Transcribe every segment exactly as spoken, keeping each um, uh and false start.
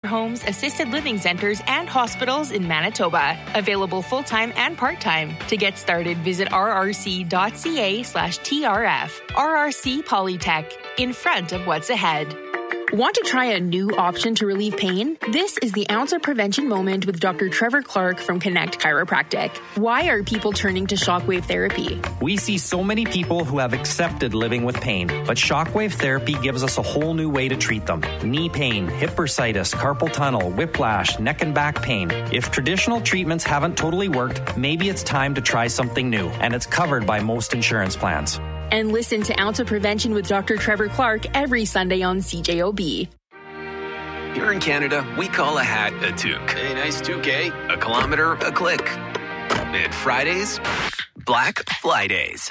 homes, assisted living centers, and hospitals in Manitoba. Available full-time and part-time. To get started, visit rrc.ca slash TRF. R R C Polytech, in front of what's ahead. Want to try a new option to relieve pain? This is the Ounce of Prevention Moment with Doctor Trevor Clark from Connect Chiropractic. Why are people turning to shockwave therapy? We see so many people who have accepted living with pain, but shockwave therapy gives us a whole new way to treat them. Knee pain, hip bursitis, carpal tunnel, whiplash, neck and back pain. If traditional treatments haven't totally worked, maybe it's time to try something new, and it's covered by most insurance plans. And listen to Ounce of Prevention with Doctor Trevor Clark every Sunday on C J O B. Here in Canada, we call a hat a toque. A nice toque, eh? A kilometer, a click. And Fridays, Black Fly Days.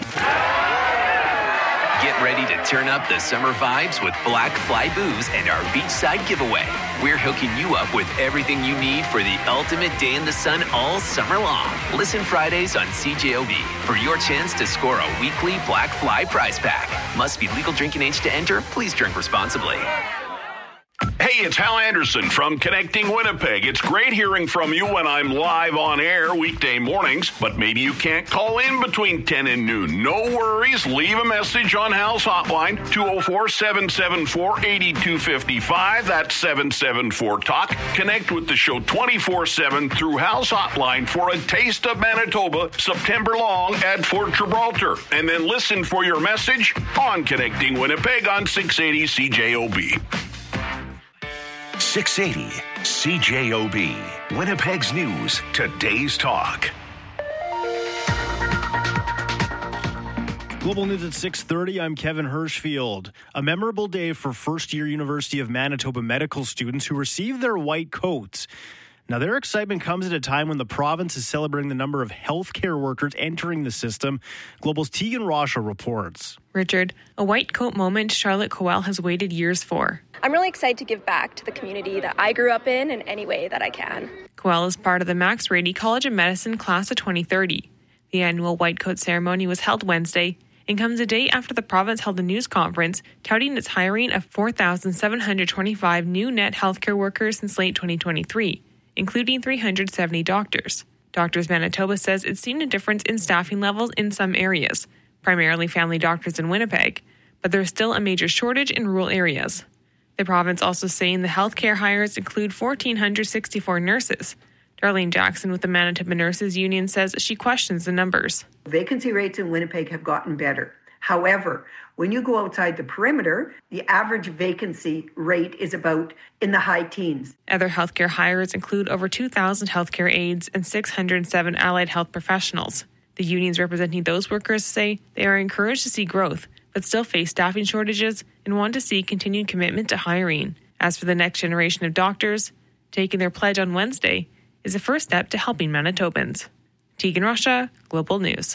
Get ready to turn up the summer vibes with Black Fly Booze and our beachside giveaway. We're hooking you up with everything you need for the ultimate day in the sun all summer long. Listen Fridays on C J O B for your chance to score a weekly Black Fly prize pack. Must be legal drinking age to enter. Please drink responsibly. Hey, it's Hal Anderson from Connecting Winnipeg. It's great hearing from you when I'm live on air weekday mornings, but maybe you can't call in between ten and noon. No worries. Leave a message on Hal's hotline, two oh four, seven seven four, eight two five five. That's seven seven four talk. Connect with the show twenty-four seven through Hal's hotline for a taste of Manitoba September long at Fort Gibraltar. And then listen for your message on Connecting Winnipeg on six eighty C J O B. six eighty C J O B, Winnipeg's News, Today's Talk. Global News at six thirty, I'm Kevin Hirschfield. A memorable day for first-year University of Manitoba medical students who received their white coats. Now, their excitement comes at a time when the province is celebrating the number of healthcare workers entering the system. Global's Tegan Rasha reports. Richard, a white coat moment Charlotte Coel has waited years for. I'm really excited to give back to the community that I grew up in in any way that I can. Coel is part of the Max Rady College of Medicine class of twenty thirty. The annual white coat ceremony was held Wednesday and comes a day after the province held a news conference touting its hiring of four thousand seven hundred twenty-five new net healthcare workers since late twenty twenty-three, including three hundred seventy doctors. Doctors Manitoba says it's seen a difference in staffing levels in some areas, primarily family doctors in Winnipeg, but there's still a major shortage in rural areas. The province also saying the healthcare hires include one thousand four hundred sixty-four nurses. Darlene Jackson with the Manitoba Nurses Union says she questions the numbers. Vacancy rates in Winnipeg have gotten better. However, when you go outside the perimeter, the average vacancy rate is about in the high teens. Other healthcare hires include over two thousand healthcare aides and six hundred seven allied health professionals. The unions representing those workers say they are encouraged to see growth, but still face staffing shortages and want to see continued commitment to hiring. As for the next generation of doctors, taking their pledge on Wednesday is a first step to helping Manitobans. Tegan Rasha, Global News.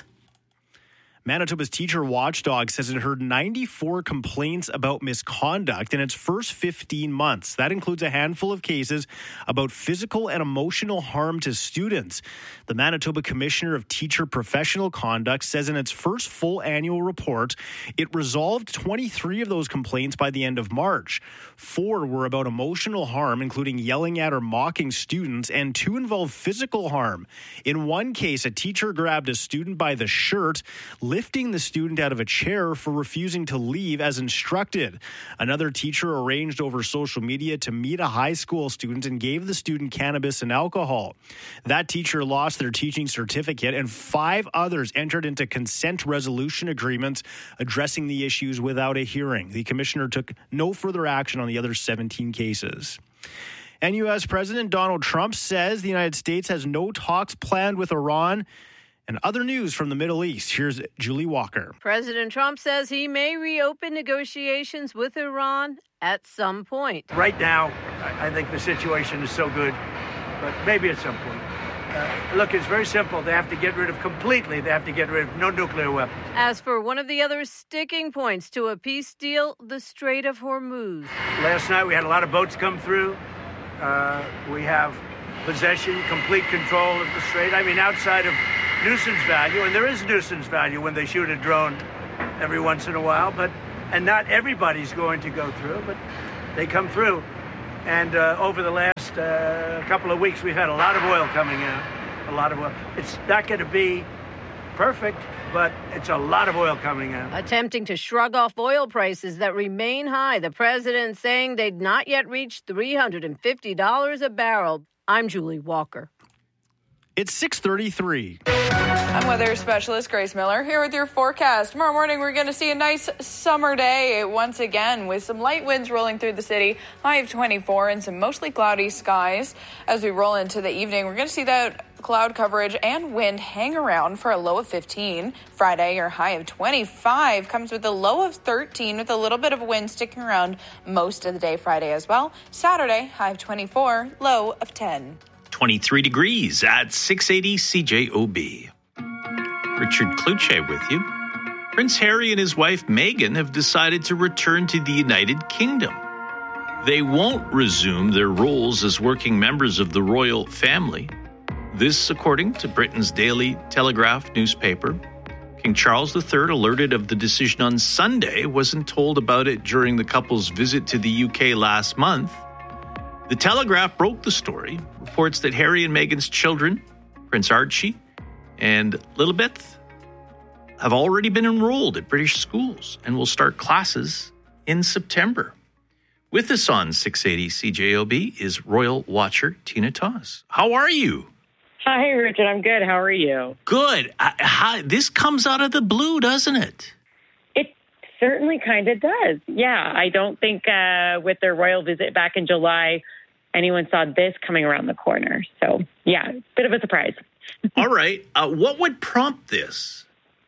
Manitoba's teacher watchdog says it heard ninety-four complaints about misconduct in its first fifteen months. That includes a handful of cases about physical and emotional harm to students. The Manitoba Commissioner of Teacher Professional Conduct says in its first full annual report, it resolved twenty-three of those complaints by the end of March. Four were about emotional harm, including yelling at or mocking students, and two involved physical harm. In one case, a teacher grabbed a student by the shirt, lifting the student out of a chair for refusing to leave as instructed. Another teacher arranged over social media to meet a high school student and gave the student cannabis and alcohol. That teacher lost their teaching certificate, and five others entered into consent resolution agreements addressing the issues without a hearing. The commissioner took no further action on the other seventeen cases. And U S President Donald Trump says the United States has no talks planned with Iran. And other news from the Middle East. Here's Julie Walker. President Trump says he may reopen negotiations with Iran at some point. Right now, I think the situation is so good, but maybe at some point. Uh, look, it's very simple. They have to get rid of completely. They have to get rid of no nuclear weapons. As for one of the other sticking points to a peace deal, the Strait of Hormuz. Last night we had a lot of boats come through. Uh, we have possession, complete control of the strait. I mean, outside of nuisance value, and there is nuisance value when they shoot a drone every once in a while, but and not everybody's going to go through, but they come through. And uh, over the last uh, couple of weeks, we've had a lot of oil coming out. A lot of oil. It's not going to be perfect, but it's a lot of oil coming out. Attempting to shrug off oil prices that remain high, the president saying they'd not yet reached three hundred fifty dollars a barrel. I'm Julie Walker. It's six thirty-three. I'm weather specialist Grace Miller here with your forecast. Tomorrow morning, we're going to see a nice summer day once again with some light winds rolling through the city, high of twenty-four and some mostly cloudy skies. As we roll into the evening, we're going to see that cloud coverage and wind hang around for a low of fifteen. Friday, your high of twenty-five comes with a low of thirteen with a little bit of wind sticking around most of the day Friday as well. Saturday, high of twenty-four, low of ten. twenty-three degrees at six eighty C J O B. Richard Kluche with you. Prince Harry and his wife Meghan have decided to return to the United Kingdom. They won't resume their roles as working members of the royal family. This, according to Britain's Daily Telegraph newspaper. King Charles the Third, alerted of the decision on Sunday, wasn't told about it during the couple's visit to the U K last month. The Telegraph broke the story, reports that Harry and Meghan's children, Prince Archie and Lilibet, have already been enrolled at British schools and will start classes in September. With us on six eighty C J O B is Royal Watcher Tina Toss. How are you? Hi, Richard. I'm good. How are you? Good. I, how, this comes out of the blue, doesn't it? It certainly kind of does. Yeah, I don't think uh, with their royal visit back in July, anyone saw this coming around the corner. So, yeah, bit of a surprise. All right. Uh, what would prompt this?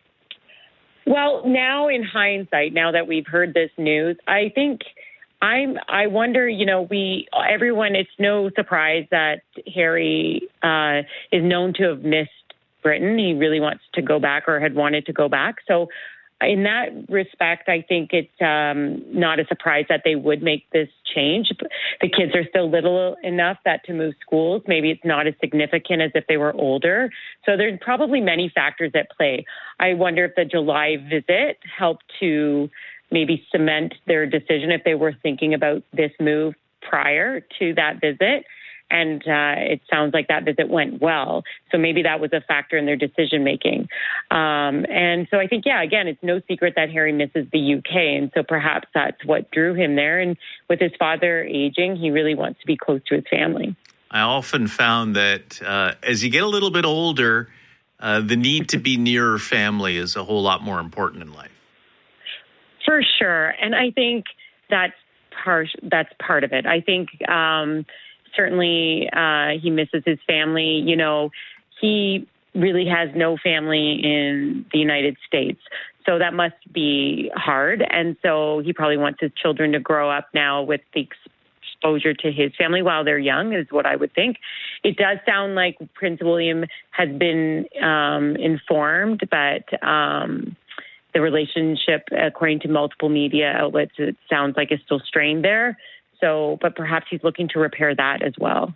Well, now in hindsight, now that we've heard this news, I think I'm, I wonder, you know, we, everyone, it's no surprise that Harry uh, is known to have missed Britain. He really wants to go back or had wanted to go back. So in that respect, I think it's um, not a surprise that they would make this change. The kids are still little enough that to move schools, maybe it's not as significant as if they were older. So there's probably many factors at play. I wonder if the July visit helped to maybe cement their decision if they were thinking about this move prior to that visit. And uh, it sounds like that visit went well. So maybe that was a factor in their decision making. Um, and so I think, yeah, again, it's no secret that Harry misses the U K. And so perhaps that's what drew him there. And with his father aging, he really wants to be close to his family. I often found that uh, as you get a little bit older, uh, the need to be near family is a whole lot more important in life. For sure. And I think that's part, that's part of it. I think um, certainly uh, he misses his family. You know, he really has no family in the United States. So that must be hard. And so he probably wants his children to grow up now with the exposure to his family while they're young, is what I would think. It does sound like Prince William has been um, informed, but um, the relationship, according to multiple media outlets, it sounds like is still strained there. So, but perhaps he's looking to repair that as well.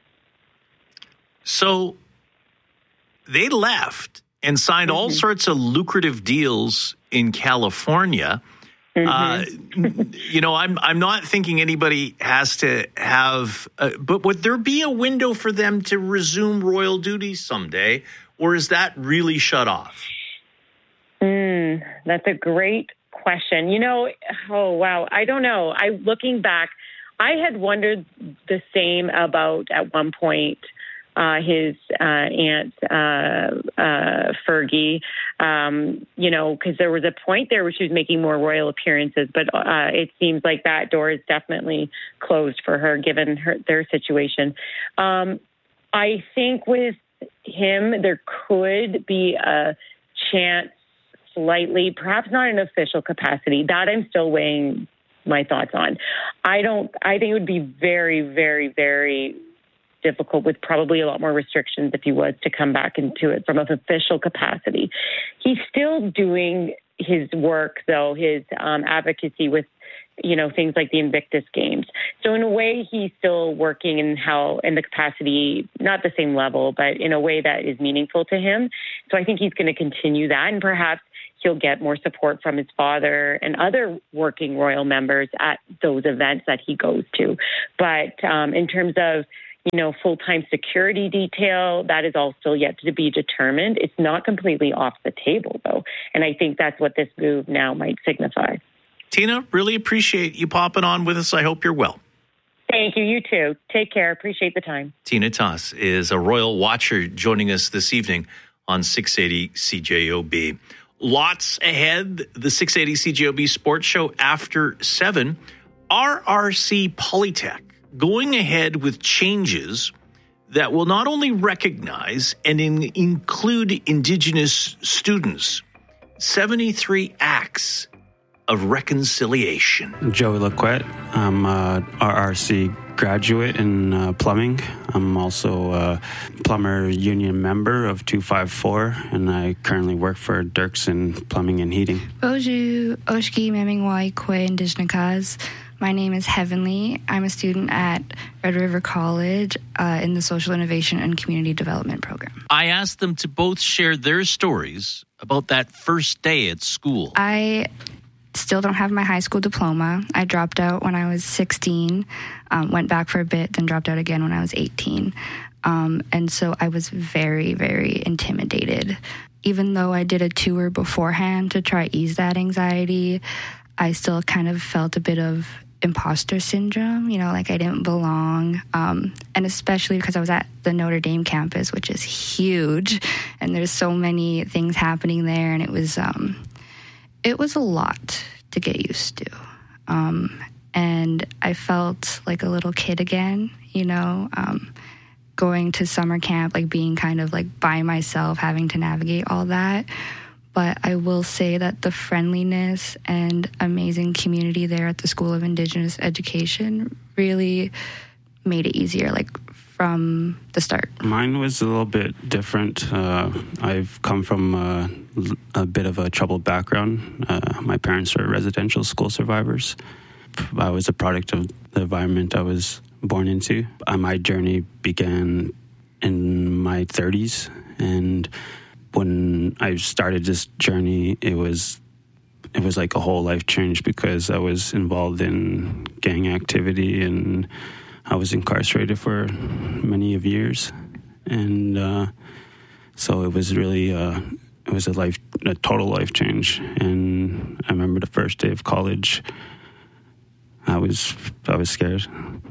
So they left and signed mm-hmm. all sorts of lucrative deals in California. Mm-hmm. uh, you know, I'm I'm not thinking anybody has to have, uh, but would there be a window for them to resume royal duties someday, or is that really shut off? Mm, that's a great question. You know, oh, wow. I don't know. I looking back, I had wondered the same about at one point uh, his uh, aunt, uh, uh, Fergie, um, you know, because there was a point there where she was making more royal appearances, but uh, it seems like that door is definitely closed for her given her, their situation. Um, I think with him, there could be a chance slightly, perhaps not in official capacity. That I'm still weighing my thoughts on. I don't, I think it would be very, very, very difficult with probably a lot more restrictions if he was to come back into it from an official capacity. He's still doing his work, though, his um, advocacy with, you know, things like the Invictus Games. So in a way, he's still working in how, in the capacity, not the same level, but in a way that is meaningful to him. So I think he's going to continue that. And perhaps he'll get more support from his father and other working royal members at those events that he goes to. But um, in terms of, you know, full-time security detail, that is all still yet to be determined. It's not completely off the table, though. And I think that's what this move now might signify. Tina, really appreciate you popping on with us. I hope you're well. Thank you. You too. Take care. Appreciate the time. Tina Toss is a royal watcher joining us this evening on six eighty C J O B. Lots ahead. The six eighty C J O B Sports Show after seven. R R C Polytech going ahead with changes that will not only recognize and in, include Indigenous students. seventy-three acts of reconciliation. Joey Laquette. I'm a R R C graduate in uh, plumbing. I'm also a plumber union member of two five four, and I currently work for Dirksen Plumbing and Heating. Boju Oshki Memingwai Kwe Indigenous. My name is Heavenly. I'm a student at Red River College uh, in the Social Innovation and Community Development Program. I asked them to both share their stories about that first day at school. I still don't have my high school diploma. I dropped out when I was sixteen, um, went back for a bit, then dropped out again when I was eighteen. Um, and so I was very, very intimidated. Even though I did a tour beforehand to try ease that anxiety, I still kind of felt a bit of imposter syndrome, you know, like I didn't belong. Um, and especially because I was at the Notre Dame campus, which is huge, and there's so many things happening there, and it was... Um, It was a lot to get used to. Um, and I felt like a little kid again, you know, um, going to summer camp, like being kind of like by myself, having to navigate all that. But I will say that the friendliness and amazing community there at the School of Indigenous Education really made it easier, like from the start. Mine was a little bit different. Uh, I've come from uh, a bit of a troubled background. Uh, my parents are residential school survivors. I was a product of the environment I was born into. Uh, my journey began in my thirties, and when I started this journey, it was it was like a whole life change because I was involved in gang activity, and I was incarcerated for many of years, and uh, so it was really uh, it was a life, a total life change. And I remember the first day of college, I was I was scared,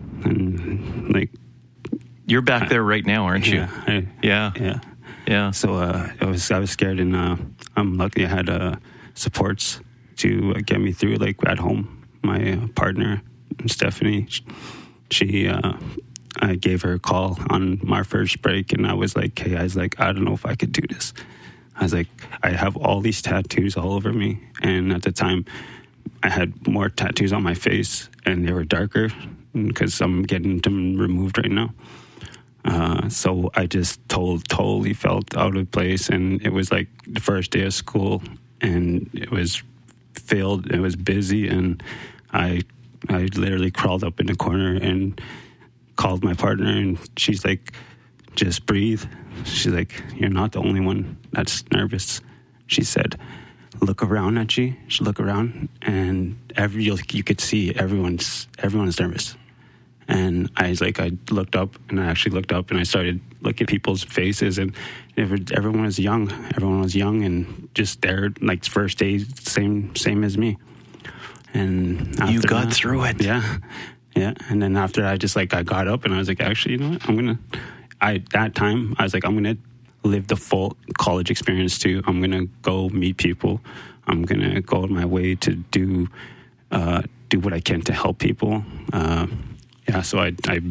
and like you're back I, there right now, aren't you? Yeah, I, yeah, yeah, yeah. So uh, I was I was scared, and uh, I'm lucky I had uh, supports to uh, get me through. Like at home, my uh, partner Stephanie. She, She, uh, I gave her a call on my first break, and I was like, hey, I was like, I don't know if I could do this. I was like, I have all these tattoos all over me. And at the time, I had more tattoos on my face, and they were darker because I'm getting them removed right now. Uh, so I just told, totally felt out of place. And it was like the first day of school, and it was filled, it was busy, and I I literally crawled up in the corner and called my partner, and she's like, just breathe. She's like, you're not the only one that's nervous. She said, look around at you. She looked around, and every you, you could see everyone's everyone's nervous. And I was like, I looked up, and I actually looked up, and I started looking at people's faces, and everyone was young. Everyone was young and just there, like first day, same same as me. And you got that, through it. Yeah. Yeah. And then after I just like, I got up and I was like, actually, you know what? I'm going to, I, that time I was like, I'm going to live the full college experience too. I'm going to go meet people. I'm going to go out my way to do, uh, do what I can to help people. Uh, yeah. So I, I,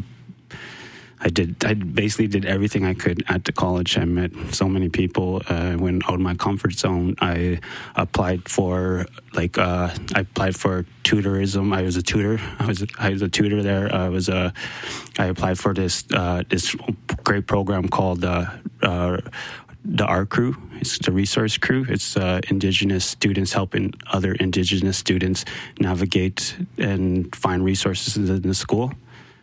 I did, I basically did everything I could at the college. I met so many people, uh, went out of my comfort zone. I applied for like, uh, I applied for tutorism. I was a tutor. I was, I was a tutor there. I was a, I applied for this, uh, this great program called, uh, uh, the R Crew. It's the resource crew. It's uh, Indigenous students helping other Indigenous students navigate and find resources in the school.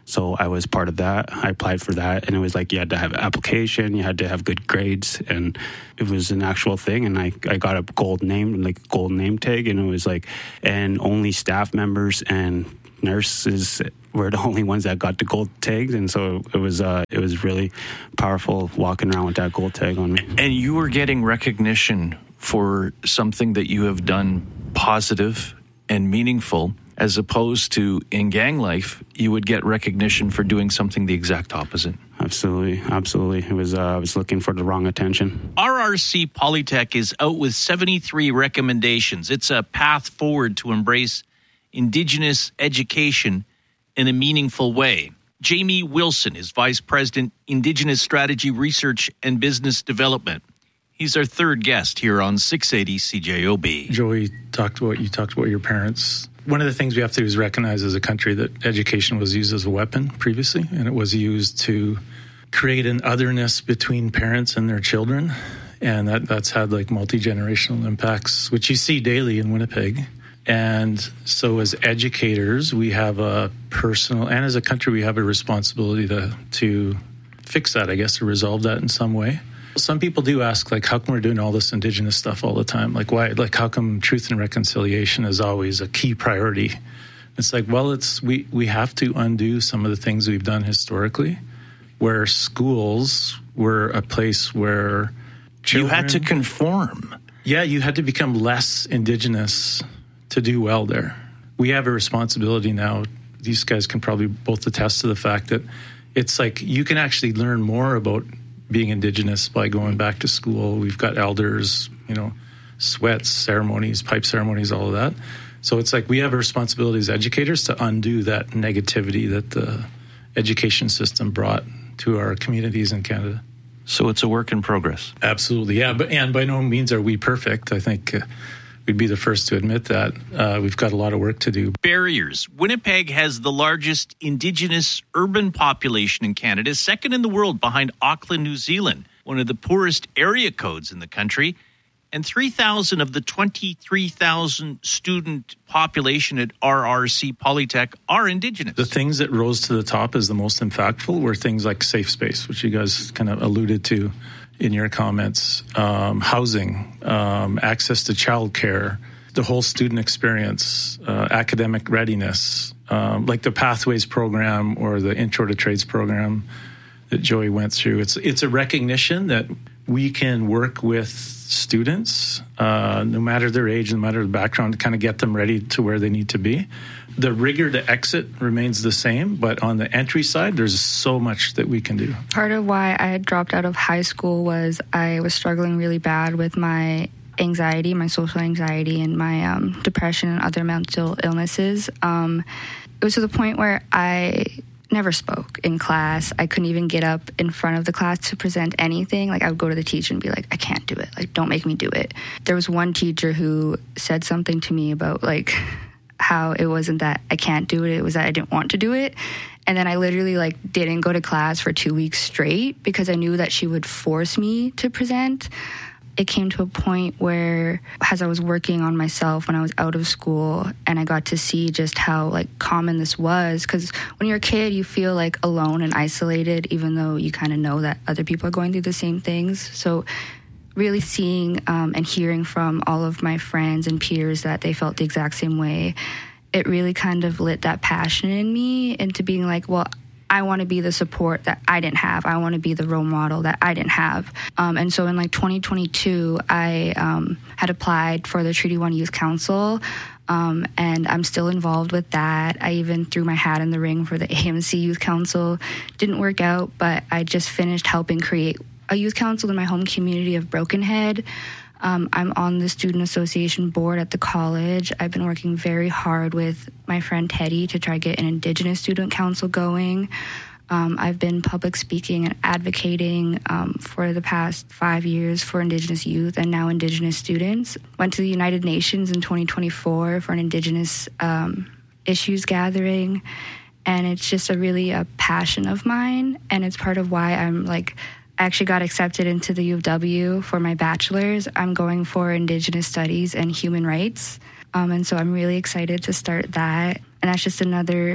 So I was part of that. I applied for that, and it was like you had to have an application, you had to have good grades, and it was an actual thing. And I, I got a gold name, like gold name tag, and it was like, and only staff members and nurses were the only ones that got the gold tags, and so it was uh, it was really powerful walking around with that gold tag on me. And you were getting recognition for something that you have done positive and meaningful, as opposed to in gang life, you would get recognition for doing something the exact opposite. Absolutely, absolutely. It was uh, I was looking for the wrong attention. R R C Polytech is out with seventy-three recommendations. It's a path forward to embrace Indigenous education in a meaningful way. Jamie Wilson is Vice President, Indigenous Strategy Research and Business Development. He's our third guest here on six eighty C J O B. Joey talked about, you talked about your parents. One of the things we have to do is recognize as a country that education was used as a weapon previously, and it was used to create an otherness between parents and their children. And that, that's had like multi-generational impacts, which you see daily in Winnipeg. And so as educators, we have a personal, and as a country, we have a responsibility to to fix that, I guess, to resolve that in some way. Some people do ask, like, how come we're doing all this Indigenous stuff all the time? Like, why? Like, how come truth and reconciliation is always a key priority? It's like, well, it's we, we have to undo some of the things we've done historically, where schools were a place where children... You had to conform. Yeah, you had to become less Indigenous to do well there. We have a responsibility now. These guys can probably both attest to the fact that it's like you can actually learn more about being Indigenous by going back to school. We've got elders, you know, sweats, ceremonies, pipe ceremonies, all of that. So it's like we have a responsibility as educators to undo that negativity that the education system brought to our communities in Canada. So it's a work in progress. Absolutely, yeah. But and by no means are we perfect. I think uh, we'd be the first to admit that. Uh, we've got a lot of work to do. Barriers. Winnipeg has the largest Indigenous urban population in Canada, second in the world behind Auckland, New Zealand, one of the poorest area codes in the country. And three thousand of the twenty-three thousand student population at R R C Polytech are Indigenous. The things that rose to the top as the most impactful were things like safe space, which you guys kind of alluded to in your comments, um, housing, um, access to childcare, the whole student experience, uh, academic readiness, um, like the Pathways program or the Intro to Trades program that Joey went through. It's it's a recognition that we can work with students, uh, no matter their age, no matter the background, to kind of get them ready to where they need to be. The rigor to exit remains the same, but on the entry side, there's so much that we can do. Part of why I had dropped out of high school was I was struggling really bad with my anxiety, my social anxiety, and my um, depression and other mental illnesses. Um, it was to the point where I never spoke in class. I couldn't even get up in front of the class to present anything. Like, I would go to the teacher and be like, I can't do it. Like, don't make me do it. There was one teacher who said something to me about, like, how it wasn't that I can't do it, it was that I didn't want to do it. And then I literally, like, didn't go to class for two weeks straight because I knew that she would force me to present. It came to a point where, as I was working on myself when I was out of school, and I got to see just how, like, common this was, because when you're a kid, you feel, like, alone and isolated, even though you kind of know that other people are going through the same things. So really seeing um, and hearing from all of my friends and peers that they felt the exact same way, it really kind of lit that passion in me into being like, well, I want to be the support that I didn't have. I want to be the role model that I didn't have. Um, and so in like twenty twenty-two, I um, had applied for the Treaty One Youth Council, um, and I'm still involved with that. I even threw my hat in the ring for the A M C Youth Council. Didn't work out, but I just finished helping create a youth council in my home community of Brokenhead. Um, I'm on the Student Association board at the college. I've been working very hard with my friend Teddy to try to get an Indigenous student council going. Um, I've been public speaking and advocating um, for the past five years for Indigenous youth and now Indigenous students. Went to the United Nations in twenty twenty-four for an Indigenous um, issues gathering. And it's just a really a passion of mine. And it's part of why I'm like, I actually got accepted into the U of W for my bachelor's. I'm going for Indigenous Studies and Human Rights. Um, and so I'm really excited to start that. And that's just another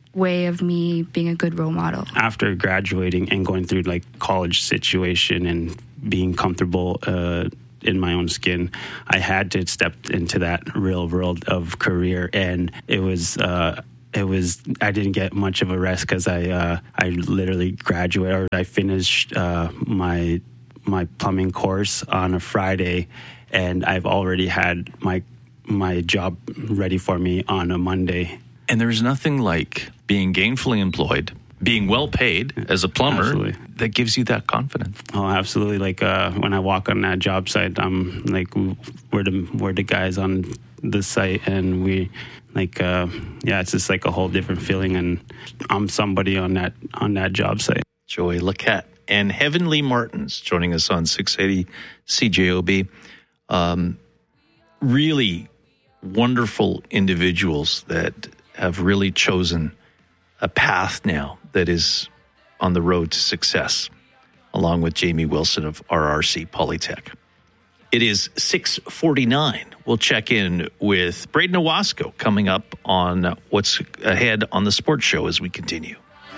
way of me being a good role model. After graduating and going through like college situation and being comfortable uh, in my own skin, I had to step into that real world of career, and it was uh, it was I didn't get much of a rest because I uh, I literally graduated or I finished uh, my my plumbing course on a Friday, and I've already had my my job ready for me on a Monday. And there's nothing like being gainfully employed, being well paid as a plumber, absolutely, that gives you that confidence. Oh, absolutely. Like uh, when I walk on that job site, I'm like, we're the, we're the guys on the site, and we like, uh, yeah, it's just like a whole different feeling, and I'm somebody on that on that job site. Joey Laquette and Heavenly Martins joining us on six eighty C J O B. Um, really wonderful individuals that have really chosen a path now that is on the road to success, along with Jamie Wilson of R R C Polytech. It is six forty-nine. We'll check in with Braden Owasco coming up on what's ahead on the sports show as we continue.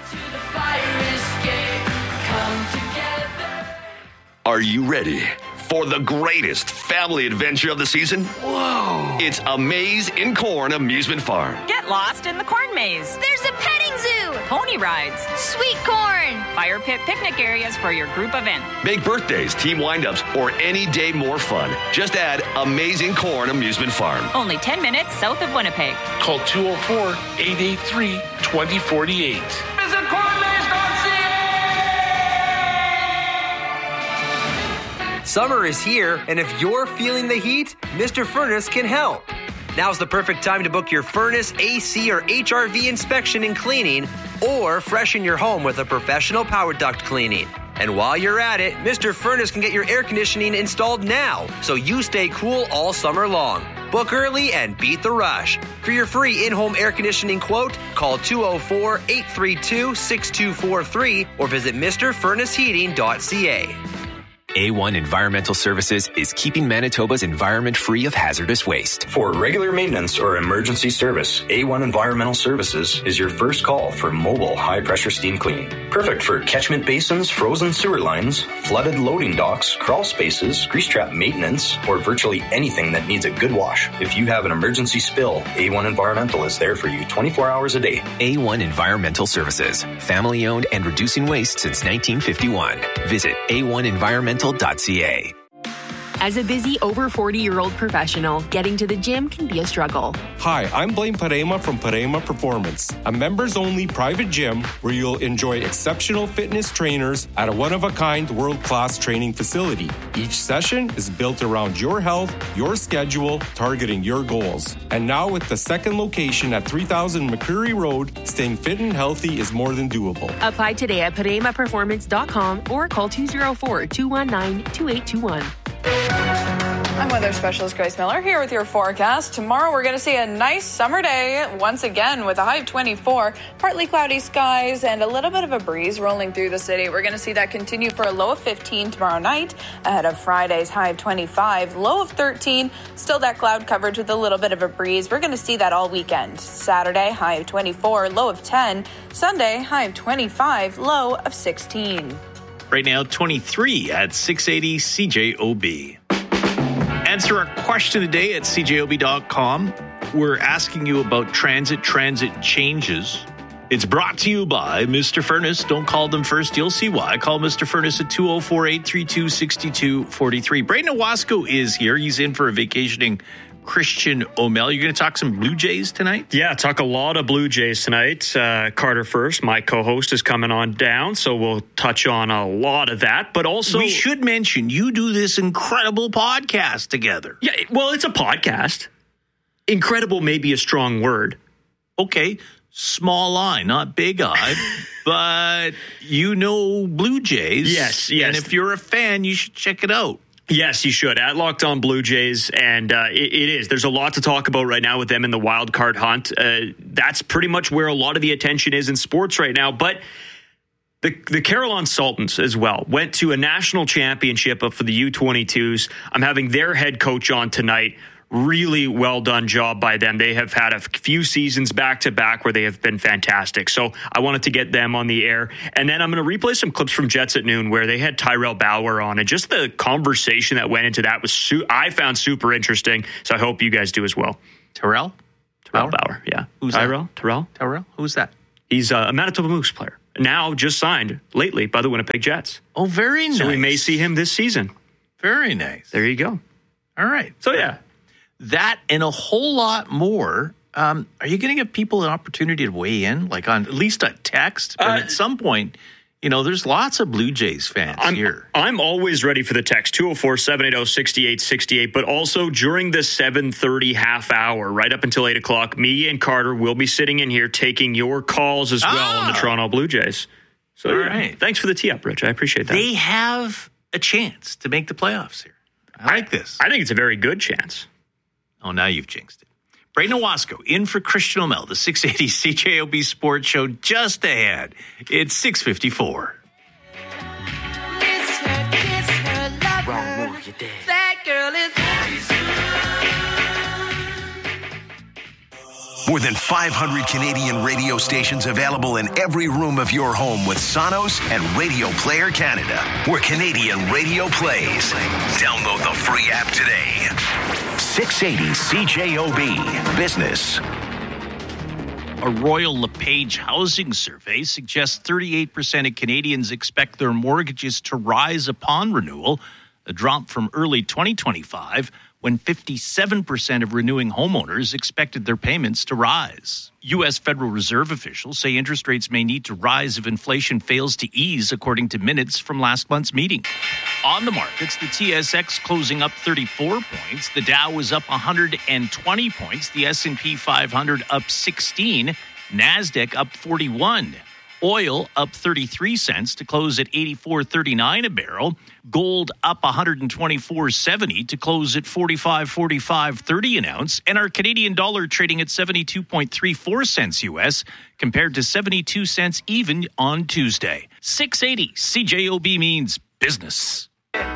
Are you ready for the greatest family adventure of the season? Whoa! It's A Maze in Corn Amusement Farm. Get lost in the corn maze. There's a petting zoo. Pony rides. Sweet corn. Fire pit picnic areas for your group event. Make birthdays, team windups, or any day more fun. Just add Amazing Corn Amusement Farm. Only ten minutes south of Winnipeg. Call two oh four, eight eight three, two oh four eight. Visit corn maze dot c a. Summer is here, and if you're feeling the heat, Mister Furnace can help. Now's the perfect time to book your furnace, A C, or H R V inspection and cleaning, or freshen your home with a professional power duct cleaning. And while you're at it, Mister Furnace can get your air conditioning installed now, so you stay cool all summer long. Book early and beat the rush. For your free in-home air conditioning quote, call two oh four, eight three two, six two four three or visit Mr Furnace Heating dot c a. A one Environmental Services is keeping Manitoba's environment free of hazardous waste. For regular maintenance or emergency service, A one Environmental Services is your first call for mobile high-pressure steam cleaning. Perfect for catchment basins, frozen sewer lines, flooded loading docks, crawl spaces, grease trap maintenance, or virtually anything that needs a good wash. If you have an emergency spill, A one Environmental is there for you twenty-four hours a day. A one Environmental Services, family-owned and reducing waste since nineteen fifty-one. Visit A one Environmental dot c a. As a busy over forty-year-old professional, getting to the gym can be a struggle. Hi, I'm Blaine Parema from Parema Performance, a members-only private gym where you'll enjoy exceptional fitness trainers at a one-of-a-kind world-class training facility. Each session is built around your health, your schedule, targeting your goals. And now with the second location at three thousand McCreary Road, staying fit and healthy is more than doable. Apply today at parema performance dot com or call two oh four, two one nine, two eight two one. I'm weather specialist Grace Miller here with your forecast. Tomorrow we're going to see a nice summer day once again with a high of twenty-four, partly cloudy skies and a little bit of a breeze rolling through the city. We're going to see that continue for a low of fifteen tomorrow night ahead of Friday's high of twenty-five, low of thirteen, still that cloud coverage with a little bit of a breeze. We're going to see that all weekend. Saturday, high of twenty-four, low of ten, Sunday, high of twenty-five, low of sixteen. Right now, twenty-three at six eighty C J O B. Answer our question today at c j o b dot com. We're asking you about transit, transit changes. It's brought to you by Mister Furnace. Don't call them first. You'll see why. Call Mister Furnace at two oh four, eight three two, six two four three. Braden Owasco is here. He's in for a vacationing Christian O'Mell. You're going to talk some Blue Jays tonight? Yeah, talk a lot of Blue Jays tonight. Uh, Carter First, my co-host, is coming on down, so we'll touch on a lot of that. But also, we should mention you do this incredible podcast together. Yeah, well, it's a podcast. Incredible may be a strong word. Okay, small I, not big I, but you know Blue Jays. Yes, yes. And if you're a fan, you should check it out. Yes, you should. At Locked On Blue Jays, and uh, it, it is. There's a lot to talk about right now with them in the wild card hunt. Uh, that's pretty much where a lot of the attention is in sports right now. But the the Carolina Sultans as well went to a national championship for the U twenty-twos. I'm having their head coach on tonight, really well done job by them. They have had a few seasons back to back where they have been fantastic. So I wanted to get them on the air. And then I'm going to replay some clips from Jets at Noon where they had Tyrell Bauer on, and just the conversation that went into that was su- I found super interesting. So I hope you guys do as well. Tyrell? Tyrell Bauer, Bauer yeah. Who's Tyrell? that? Tyrell? Tyrell? Who's that? He's a Manitoba Moose player. Now just signed lately by the Winnipeg Jets. Oh, very nice. So we may see him this season. Very nice. There you go. All right. So, yeah. That and a whole lot more. Um, are you going to give people an opportunity to weigh in, like on at least a text? But uh, at some point, you know, there's lots of Blue Jays fans I'm, here. I'm always ready for the text, two oh four, seven eight oh, six eight six eight, but also during the seven thirty half hour, right up until eight o'clock, me and Carter will be sitting in here taking your calls as well ah. on the Toronto Blue Jays. So, All yeah, right. Thanks for the tee-up, Rich. I appreciate that. They have a chance to make the playoffs here. I like this. I think it's a very good chance. Oh, now you've jinxed it. Braden Owasco in for Christian O'Mell, the six eighty C J O B Sports Show just ahead. It's six fifty-four. Wrong move, you did. That girl is More than five hundred Canadian radio stations available in every room of your home with Sonos and Radio Player Canada, where Canadian radio plays. Download the free app today. six eighty C J O B Business. A Royal LePage housing survey suggests thirty-eight percent of Canadians expect their mortgages to rise upon renewal, a drop from early twenty twenty-five, when fifty-seven percent of renewing homeowners expected their payments to rise. U S Federal Reserve officials say interest rates may need to rise if inflation fails to ease, according to minutes from last month's meeting. On the markets, the T S X closing up thirty-four points. The Dow was up one hundred twenty points. The S and P five hundred up sixteen. NASDAQ up forty-one. Oil up thirty-three cents to close at eighty-four thirty-nine a barrel. Gold up one hundred twenty-four seventy to close at forty-five forty-five thirty an ounce. And our Canadian dollar trading at seventy-two point three four cents U S compared to seventy-two cents even on Tuesday. six eighty C J O B means business.